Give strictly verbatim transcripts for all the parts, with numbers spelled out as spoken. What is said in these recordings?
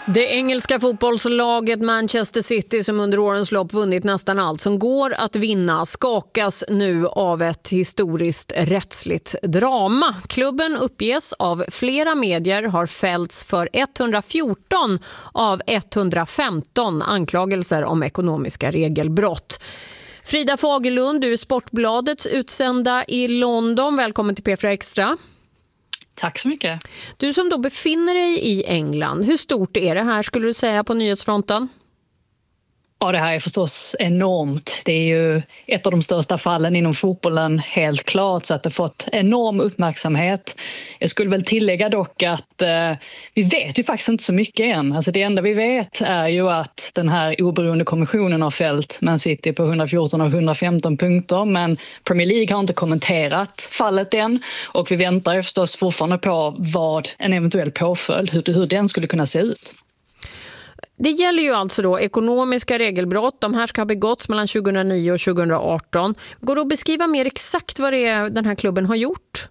Det engelska fotbollslaget Manchester City, som under årens lopp vunnit nästan allt som går att vinna, skakas nu av ett historiskt rättsligt drama. Klubben uppges av flera medier har fällts för etthundrafjorton av etthundrafemton anklagelser om ekonomiska regelbrott. Frida Fagerlund, du är Sportbladets utsända i London. Välkommen till P fyra Extra. Tack så mycket. Du som då befinner dig i England, hur stort är det här skulle du säga på nyhetsfronten? Ja, det här är förstås enormt. Det är ju ett av de största fallen inom fotbollen, helt klart, så att det fått enorm uppmärksamhet. Jag skulle väl tillägga dock att eh, vi vet ju faktiskt inte så mycket än. Alltså det enda vi vet är ju att den här oberoende kommissionen har fällt Man City på hundrafjorton av hundrafemton punkter, men Premier League har inte kommenterat fallet än, och vi väntar ju förstås fortfarande på vad en eventuell påföljd, hur, hur den skulle kunna se ut. Det gäller ju alltså då ekonomiska regelbrott. De här ska ha begåtts mellan tjugohundranio och tjugohundraarton. Går det att beskriva mer exakt vad det är den här klubben har gjort?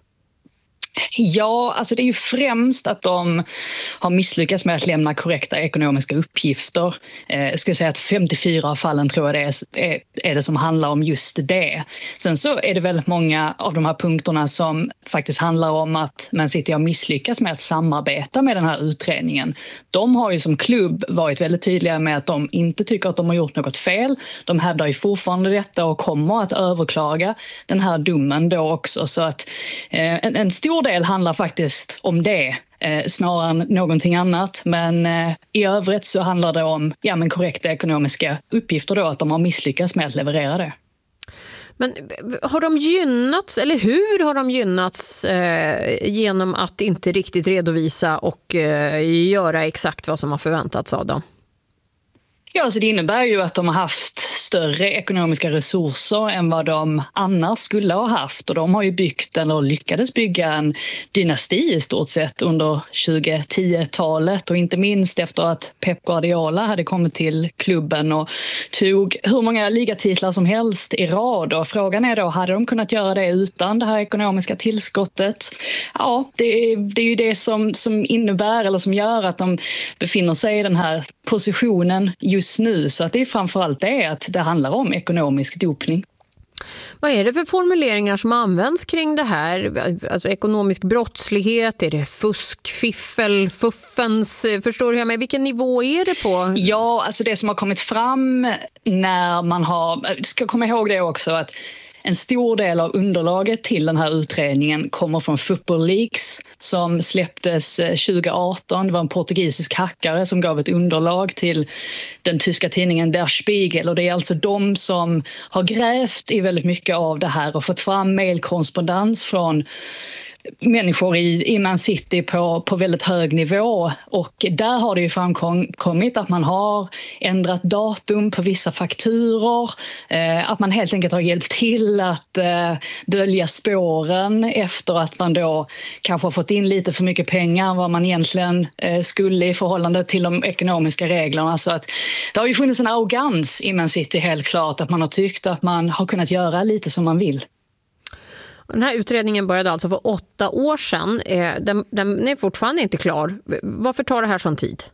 Ja, alltså det är ju främst att de har misslyckats med att lämna korrekta ekonomiska uppgifter. Eh, jag skulle säga att femtiofyra av fallen tror jag det är, är, är det som handlar om just det. Sen så är det väldigt många av de här punkterna som faktiskt handlar om att Man City har misslyckats med att samarbeta med den här utredningen. De har ju som klubb varit väldigt tydliga med att de inte tycker att de har gjort något fel. De hävdar ju fortfarande detta och kommer att överklaga den här domen då också. Så att eh, en, en stor del handlar faktiskt om det eh, snarare än någonting annat, men eh, i övrigt så handlar det om ja, men korrekta ekonomiska uppgifter då, att de har misslyckats med att leverera det. Men har de gynnats, eller hur har de gynnats eh, genom att inte riktigt redovisa och eh, göra exakt vad som har förväntats av dem? Ja, så det innebär ju att de har haft större ekonomiska resurser än vad de annars skulle ha haft. Och de har ju byggt, eller lyckades bygga, en dynasti i stort sett under tjugohundratio-talet. Och inte minst efter att Pep Guardiola hade kommit till klubben och tog hur många ligatitlar som helst i rad. Och frågan är då, hade de kunnat göra det utan det här ekonomiska tillskottet? Ja, det är, det är ju det som, som innebär, eller som gör att de befinner sig i den här positionen just nu, så att det är framförallt det att det handlar om ekonomisk dopning. Vad är det för formuleringar som används kring det här? Alltså ekonomisk brottslighet, är det fusk, fiffel, fuffens? Förstår du med vilken nivå är det på? Ja, alltså det som har kommit fram när man har, ska komma ihåg det också, att en stor del av underlaget till den här utredningen kommer från Football Leaks som släpptes tjugoarton. Det var en portugisisk hackare som gav ett underlag till den tyska tidningen Der Spiegel. Och det är alltså de som har grävt i väldigt mycket av det här och fått fram mejlkorrespondens från människor i, i Man City på, på väldigt hög nivå, och där har det ju framkommit att man har ändrat datum på vissa fakturor, eh, att man helt enkelt har hjälpt till att eh, dölja spåren efter att man då kanske har fått in lite för mycket pengar vad man egentligen eh, skulle i förhållande till de ekonomiska reglerna. Så att det har ju funnits en arrogans i Man City, helt klart, att man har tyckt att man har kunnat göra lite som man vill. Den här utredningen började alltså för åtta år sedan. Den, den är fortfarande inte klar. Varför tar det här sån tid?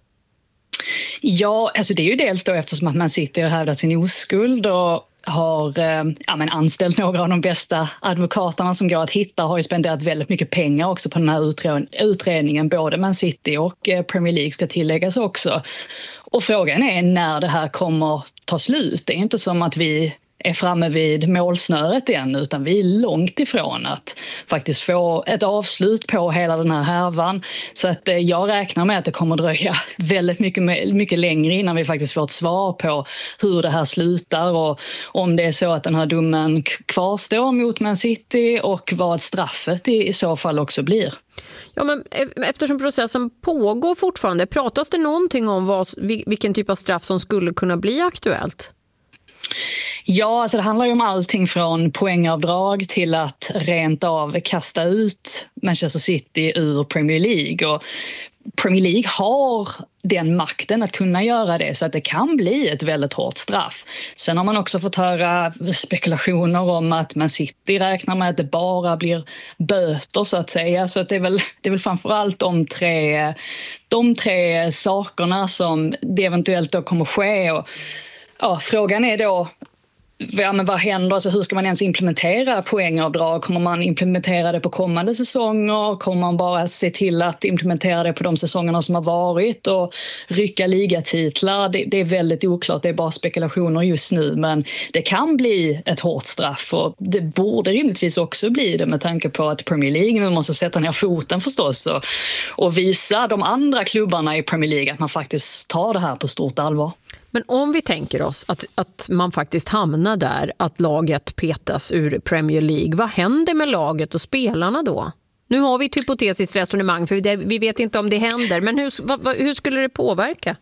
Ja, alltså det är ju dels då eftersom att Man City har hävdat sin oskuld och har ja, men anställt några av de bästa advokaterna som går att hitta, har ju spenderat väldigt mycket pengar också på den här utredningen. Både Man City och Premier League ska tilläggas också. Och frågan är när det här kommer ta slut. Det är inte som att vi är framme vid målsnöret än, utan vi är långt ifrån att faktiskt få ett avslut på hela den här härvan. Så att eh, jag räknar med att det kommer dröja väldigt mycket, mycket längre innan vi faktiskt får ett svar på hur det här slutar och om det är så att den här domen kvarstår mot Man City och vad straffet i, i så fall också blir. Ja, men eftersom processen pågår fortfarande, pratas det någonting om vad, vilken typ av straff som skulle kunna bli aktuellt? Ja, alltså det handlar ju om allting från poängavdrag till att rent av kasta ut Manchester City ur Premier League. Och Premier League har den makten att kunna göra det, så att det kan bli ett väldigt hårt straff. Sen har man också fått höra spekulationer om att Man City räknar med att det bara blir böter, så att säga. Så att det är väl, det är väl framförallt de tre, de tre sakerna som det eventuellt då kommer ske. Och, ja, frågan är då, ja, men vad händer? Alltså, hur ska man ens implementera poängavdrag? Kommer man implementera det på kommande säsonger? Kommer man bara se till att implementera det på de säsongerna som har varit och rycka ligatitlar? Det, det är väldigt oklart, det är bara spekulationer just nu, men det kan bli ett hårt straff, och det borde rimligtvis också bli det med tanke på att Premier League nu måste sätta ner foten förstås och, och visa de andra klubbarna i Premier League att man faktiskt tar det här på stort allvar. Men om vi tänker oss att, att man faktiskt hamnar där, att laget petas ur Premier League, vad händer med laget och spelarna då? Nu har vi ett hypotetiskt resonemang, för det, vi vet inte om det händer, men hur, vad, hur skulle det påverka?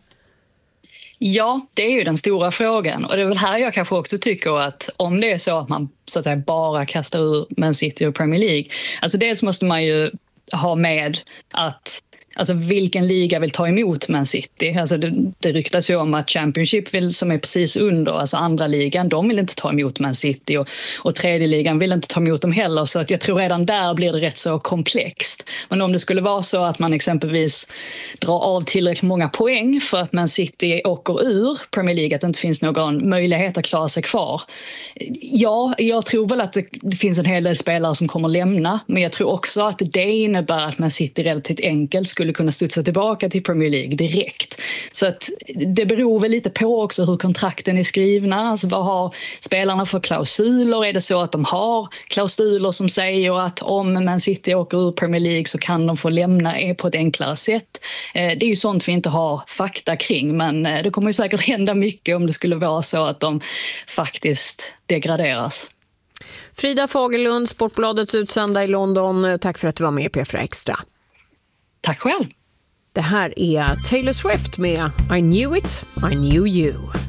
Ja, det är ju den stora frågan, och det är väl här jag kanske också tycker att om det är så att man så att säga bara kastar ur Man City och Premier League, alltså dels måste man ju ha med att alltså vilken liga vill ta emot Man City? Alltså det, det ryktas ju om att Championship vill, som är precis under, alltså andra ligan, de vill inte ta emot Man City, och, och tredje ligan vill inte ta emot dem heller, så att jag tror redan där blir det rätt så komplext. Men om det skulle vara så att man exempelvis drar av tillräckligt många poäng för att Man City åker ur Premier League, att det inte finns någon möjlighet att klara sig kvar. Ja, jag tror väl att det, det finns en hel del spelare som kommer lämna, men jag tror också att det innebär att Man City relativt enkelt skulle kunna studsa tillbaka till Premier League direkt. Så att det beror väl lite på också hur kontrakten är skrivna. Alltså vad har spelarna för klausuler? Är det så att de har klausuler som säger att om Man City åker ur Premier League så kan de få lämna på ett enklare sätt? Det är ju sånt vi inte har fakta kring, men det kommer ju säkert hända mycket om det skulle vara så att de faktiskt degraderas. Frida Fagerlund, Sportbladets utsända i London. Tack för att du var med i P fyra Extra. Tack själv. Det här är Taylor Swift med I Knew It, I Knew You.